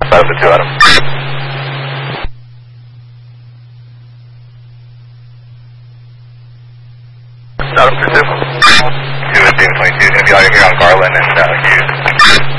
outside of the 2 Adam. Adam 2-2. 2 is being 22, going to be out here on Garland and Hughes.